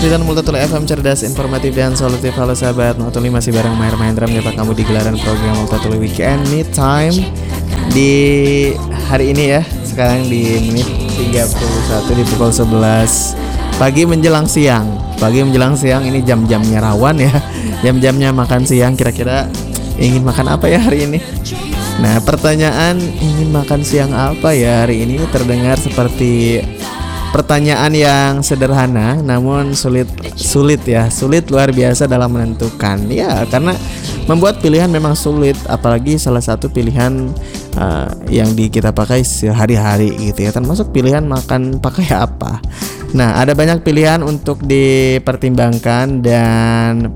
106,9 Multatuli FM, cerdas, informatif, dan solutif. Halo sahabat Multatuli, masih bareng Maher Mahendra menyapa kamu di gelaran program Multatuli Weekend Mid Time di hari ini ya. Sekarang di menit 31 di pukul 11 pagi menjelang siang. Pagi menjelang siang, ini jam-jamnya rawan ya. Jam-jamnya makan siang. Kira-kira ingin makan apa ya hari ini? Nah, pertanyaan ingin makan siang apa ya hari ini terdengar seperti pertanyaan yang sederhana, namun sulit luar biasa dalam menentukan. Ya, karena membuat pilihan memang sulit, apalagi salah satu pilihan yang kita pakai sehari-hari gitu ya, termasuk pilihan makan pakai apa. Nah, ada banyak pilihan untuk dipertimbangkan, dan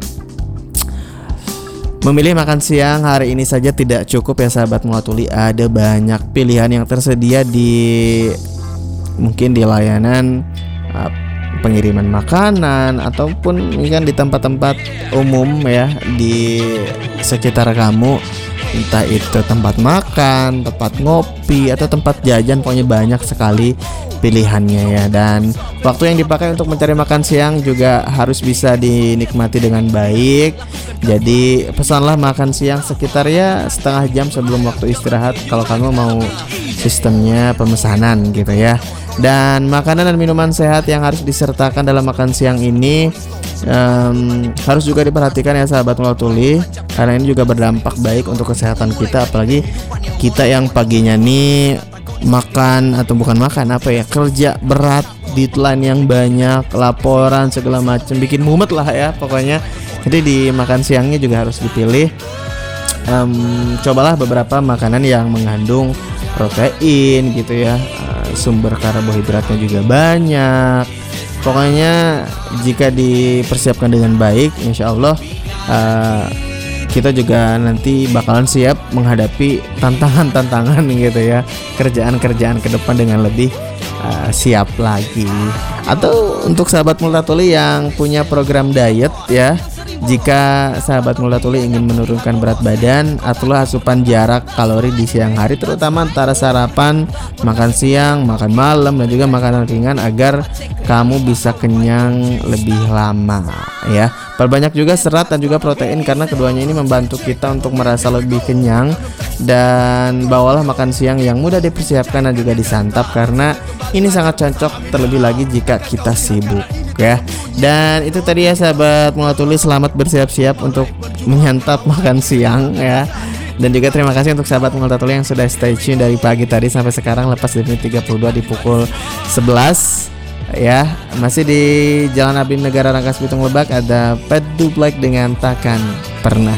memilih makan siang hari ini saja tidak cukup ya sahabat Multatuli. Ada banyak pilihan yang tersedia mungkin di layanan pengiriman makanan ataupun mungkin di tempat-tempat umum ya di sekitar kamu, entah itu tempat makan, tempat ngopi, atau tempat jajan. Pokoknya banyak sekali pilihannya ya. Dan waktu yang dipakai untuk mencari makan siang juga harus bisa dinikmati dengan baik. Jadi pesanlah makan siang sekitar ya setengah jam sebelum waktu istirahat kalau kamu mau sistemnya pemesanan gitu ya. Dan makanan dan minuman sehat yang harus disertakan dalam makan siang ini harus juga diperhatikan ya sahabat Multatuli, karena ini juga berdampak baik untuk kesehatan kita. Apalagi kita yang paginya nih kerja berat, deadline yang banyak, laporan segala macam, bikin mumet lah ya pokoknya. Jadi di makan siangnya juga harus dipilih. Cobalah beberapa makanan yang mengandung protein gitu ya, sumber karbohidratnya juga banyak. Pokoknya jika dipersiapkan dengan baik, insya Allah kita juga nanti bakalan siap menghadapi tantangan-tantangan gitu ya, kerjaan-kerjaan ke depan dengan lebih siap lagi. Atau untuk sahabat Multatuli yang punya program diet ya, jika sahabat Multatuli ingin menurunkan berat badan, aturlah asupan jarak kalori di siang hari, terutama antara sarapan, makan siang, makan malam, dan juga makanan ringan agar kamu bisa kenyang lebih lama ya. Perbanyak juga serat dan juga protein, karena keduanya ini membantu kita untuk merasa lebih kenyang. Dan bawalah makan siang yang mudah dipersiapkan dan juga disantap, karena ini sangat cocok terlebih lagi jika kita sibuk ya. Dan itu tadi ya sahabat Multatuli, selamat bersiap-siap untuk menyantap makan siang ya. Dan juga terima kasih untuk sahabat Multatuli yang sudah stay tune dari pagi tadi sampai sekarang lepas di menit 32 di pukul 11 ya. Masih di Jalan Abdi Negara Rangkas Bitung Lebak ada Pet Duplek dengan Takkan Pernah.